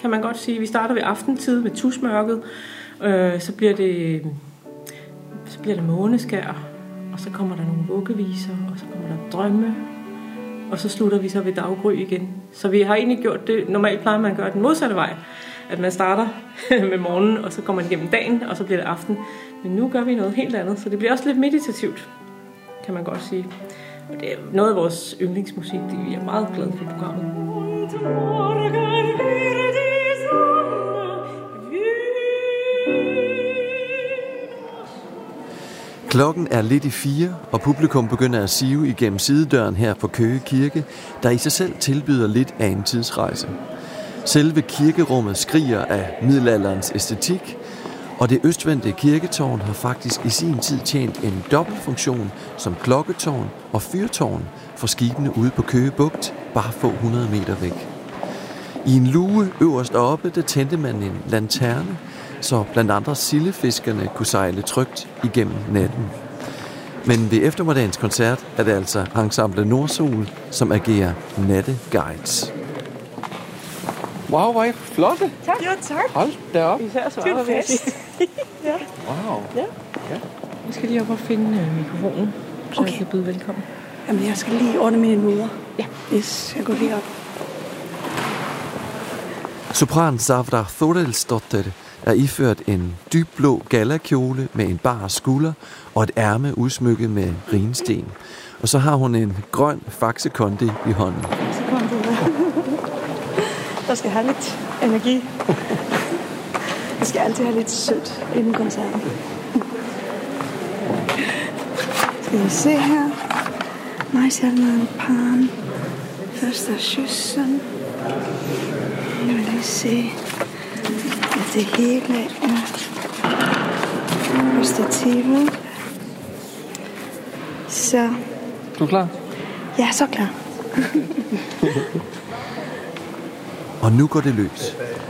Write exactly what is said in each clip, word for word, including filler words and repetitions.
kan man godt sige. Vi starter ved aftentid med tusmørket. Øh, så bliver det så bliver det måneskær, og så kommer der nogle vuggeviser, og så kommer der drømme, og så slutter vi så ved daggry igen. Så vi har egentlig gjort det, normalt plejer man at gøre den modsatte vej, at man starter med morgenen, og så går man igennem dagen, og så bliver det aften. Men nu gør vi noget helt andet, så det bliver også lidt meditativt, kan man godt sige. Og det er noget af vores yndlingsmusik, det vi er meget glade for programmet. Klokken er lidt i fire, og publikum begynder at sive igennem sidedøren her på Køge Kirke, der i sig selv tilbyder lidt af en tidsrejse. Selve kirkerummet skriger af middelalderens æstetik, og det østvendte kirketårn har faktisk i sin tid tjent en dobbeltfunktion som klokketårn og fyrtårn for skibene ude på Køge Bugt, bare få hundrede meter væk. I en luge øverst oppe, der tændte man en lanterne, så blandt andre sildefiskerne kunne sejle trygt igennem natten. Men ved eftermiddagens koncert er det altså Ensemble Nordsol, som agerer natteguides. Wow, hvor er I flotte! Tak. Ja, tak. Hold da op. Især svarer, vil jeg sige. Ja. Wow. Ja. Ja. Jeg skal lige op og finde uh, mikrofonen, så okay. Jeg kan byde velkommen. Jamen, jeg skal lige ordne mine nuder. Ja. Yes, jeg går lige op. Sopran Savda Thorelsdotter er iført en dybblå gallakjole med en bar skulder og et ærme udsmykket med rinsten. Og så har hun en grøn faxekondi i hånden. Faxekondi, der skal have lidt energi. Jeg skal altid have lidt sødt inden koncerten. Skal vi se her. Majsjælland Pan. Första kyssen. Nu vil jeg se, at det hele er på stativet. Så. Du er klar? Ja, så klar. Og nu går det løs.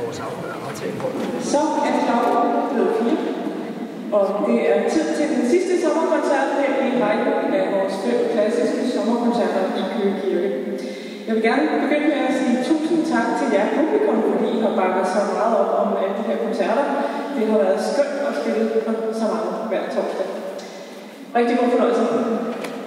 Så er klokken blevet fire, og det er tid til den sidste sommerkoncert her i rækken af vores fem klassiske sommerkoncerter i Køge Kirke. Jeg vil gerne begynde med at sige tusind tak til jer publikum, fordi I har bakket så meget op om alle de her koncerter. Det har været skønt at spille for så meget hver torsdag. Rigtig god fornøjelse.